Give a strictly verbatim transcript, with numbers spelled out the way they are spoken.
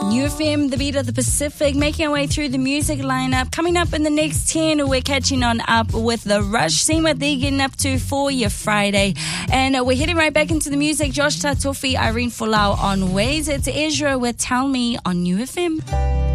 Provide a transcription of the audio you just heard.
New F M, the beat of the Pacific, making our way through the music lineup. Coming up in the next ten, we're catching on up with The Rush, seeing what they're getting up to for your Friday. And uh, we're heading right back into the music. Josh Tatofi, Irene Folau on Waze. It's Ezra with Tell Me on New F M.